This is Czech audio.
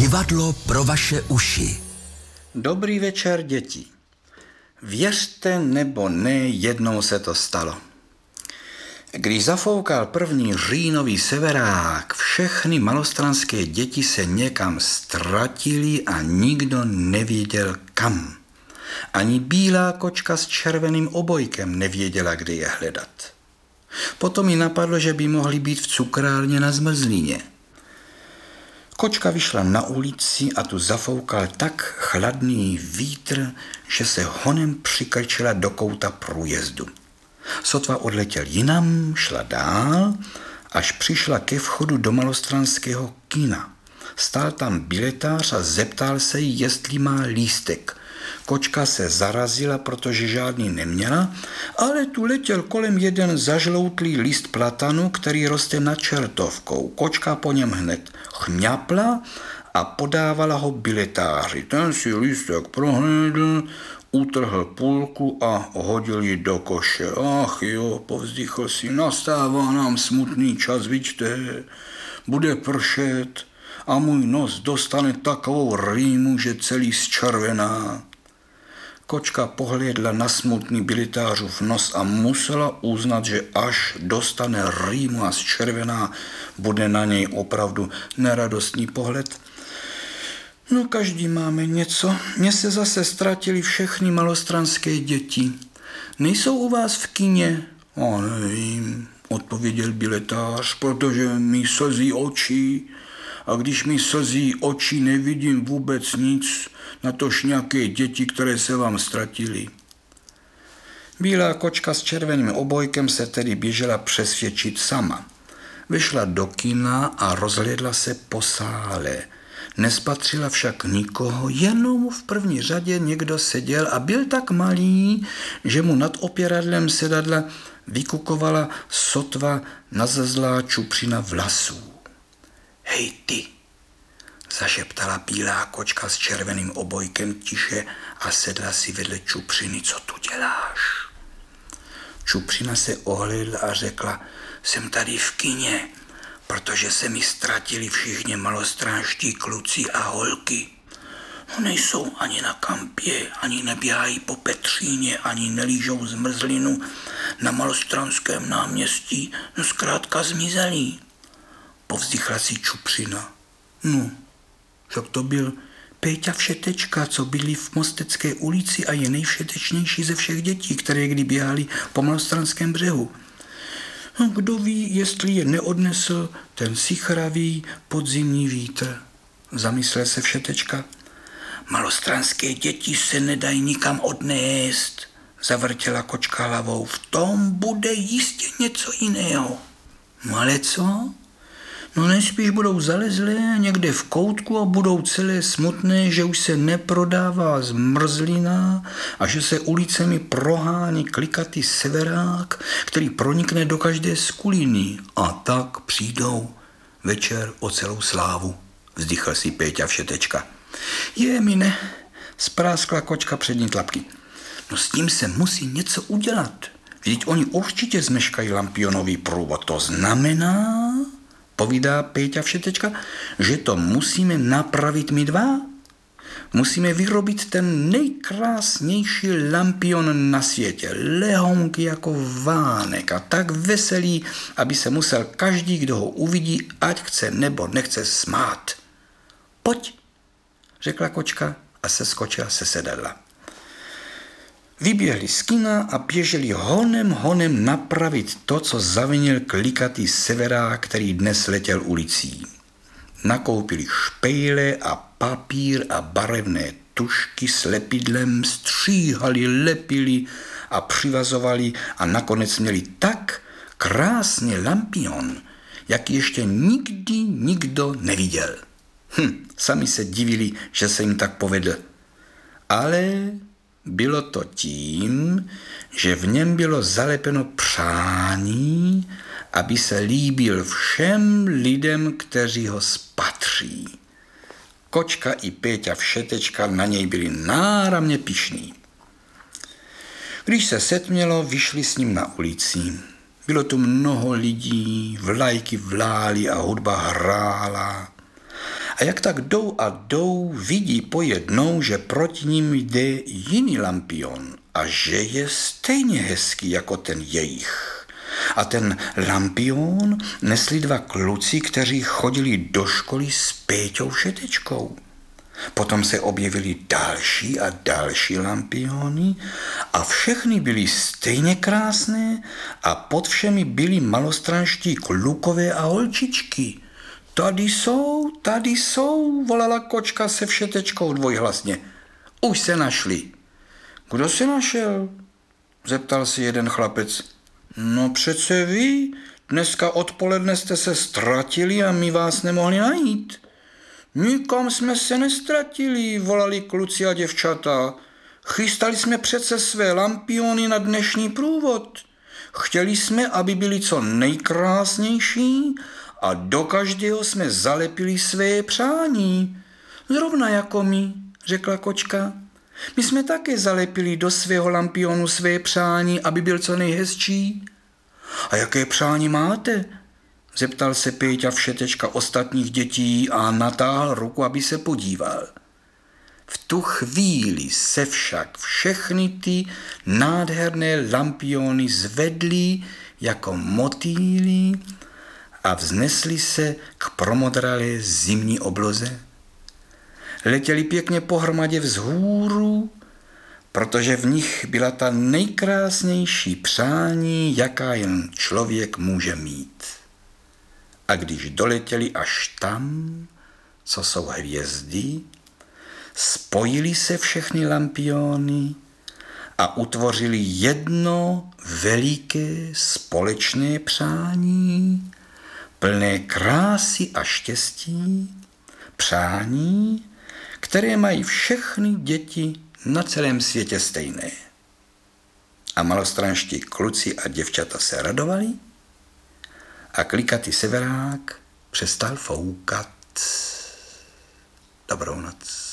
Divadlo pro vaše uši. Dobrý večer, děti. Věřte nebo ne, jednou se to stalo. Když zafoukal první říjnový severák, všechny malostranské děti se někam ztratili a nikdo nevěděl kam. Ani bílá kočka s červeným obojkem nevěděla, kde je hledat. Potom jí napadlo, že by mohly být v cukrárně na Zmrzlině. Kočka vyšla na ulici a tu zafoukal tak chladný vítr, že se honem přikrčila do kouta průjezdu. Sotva odletěl jinam, šla dál, až přišla ke vchodu do malostranského kina. Stál tam biletář a zeptal se jí, jestli má lístek. Kočka se zarazila, protože žádný neměla, ale tu letěl kolem jeden zažloutlý list platanu, který roste nad čertovkou. Kočka po něm hned chňapla a podávala ho biletáři. Ten si lístek prohlédl, utrhl půlku a hodil ji do koše. Ach jo, povzdychl si, nastává nám smutný čas, vidíte, bude pršet a můj nos dostane takovou rýmu, že celý zčervená. Kočka pohlédla na smutný biletářův nos a musela uznat, že až dostane rýmu a zčervená, bude na něj opravdu neradostný pohled. No, každý máme něco. Mně se zase ztratili všechny malostranské děti. Nejsou u vás v kině? Nevím, odpověděl biletář, protože mi slzí oči. A když mi slzí oči, nevidím vůbec nic, natož nějaké děti, které se vám ztratily. Bílá kočka s červeným obojkem se tedy běžela přesvědčit sama. Vešla do kina a rozhlédla se po sále. Nespatřila však nikoho, jenom v první řadě někdo seděl a byl tak malý, že mu nad opěradlem sedadla vykukovala sotva nazezlá čupřina vlasů. Hej ty, zašeptala bílá kočka s červeným obojkem tiše a sedla si vedle čupřiny. Co tu děláš? Čupřina se ohlédla a řekla, jsem tady v kině, protože se mi ztratili všichni malostránští kluci a holky. Nejsou ani na kampě, ani neběhají po Petříně, ani nelížou zmrzlinu na malostranském náměstí, zkrátka zmizelí. Povzdychla si čupřina. No, však to byl Péťa Všetečka, co bydlí v Mostecké ulici a je nejvšetečnější ze všech dětí, které kdy běhali po malostranském břehu. Kdo ví, jestli je neodnesl ten sichravý podzimní vítr, zamyslel se Všetečka. Malostranské děti se nedají nikam odnést, zavrtěla kočka hlavou. V tom bude jistě něco jiného. No ale co? No nejspíš budou zalezlé někde v koutku a budou celé smutné, že už se neprodává zmrzlina a že se ulicemi prohání klikatý severák, který pronikne do každé skuliny. A tak přijdou večer o celou slávu, vzdychl si Péťa Všetečka. Je mi ne, spráskla kočka přední tlapky. No s tím se musí něco udělat. Vždyť oni určitě zmeškají lampionový průvod. To znamená, povídá Péťa Všetečka, že to musíme napravit my dva. Musíme vyrobit ten nejkrásnější lampion na světě, lehonký jako vánek a tak veselý, aby se musel každý, kdo ho uvidí, ať chce nebo nechce, smát. Pojď, řekla kočka a seskočila se sedadla. Vyběhli z kina a běželi honem napravit to, co zavinil klikatý severák, který dnes letěl ulicí. Nakoupili špejle a papír a barevné tužky s lepidlem, stříhali, lepili a přivazovali a nakonec měli tak krásný lampion, jak ještě nikdy nikdo neviděl. Sami se divili, že se jim tak povedl. Ale bylo to tím, že v něm bylo zalepeno přání, aby se líbil všem lidem, kteří ho spatří. Kočka i Péťa Všetečka na něj byli náramně pyšní. Když se setmělo, vyšli s ním na ulici. Bylo tu mnoho lidí, vlajky vlály a hudba hrála. A A jak tak jdou a jdou, vidí pojednou, že proti ním jde jiný lampion a že je stejně hezký jako ten jejich. A ten lampion nesli dva kluci, kteří chodili do školy s Péťou Všetečkou. Potom se objevily další a další lampiony a všechny byly stejně krásné a pod všemi byly malostranští klukové a holčičky. Tady jsou, volala kočka se Všetečkou dvojhlasně. Už se našli. Kdo se našel? Zeptal si jeden chlapec. No přece vy, dneska odpoledne jste se ztratili a my vás nemohli najít. Nikam jsme se nestratili, volali kluci a děvčata. Chystali jsme přece své lampiony na dnešní průvod. Chtěli jsme, aby byli co nejkrásnější a do každého jsme zalepili své přání. Zrovna jako my, řekla kočka. My jsme také zalepili do svého lampionu své přání, aby byl co nejhezčí. A jaké přání máte? Zeptal se Péťa Všetečka ostatních dětí a natáhl ruku, aby se podíval. V tu chvíli se však všechny ty nádherné lampiony zvedly jako motýly a vznesly se k promodralé zimní obloze. Letěli pěkně pohromadě vzhůru, protože v nich byla ta nejkrásnější přání, jaká jen člověk může mít. A když doletěli až tam, co jsou hvězdy, spojili se všechny lampiony a utvořili jedno veliké společné přání, plné krásy a štěstí, přání, které mají všechny děti na celém světě stejné. A malostranští kluci a děvčata se radovali a klikatý severák přestal foukat. Dobrou noc.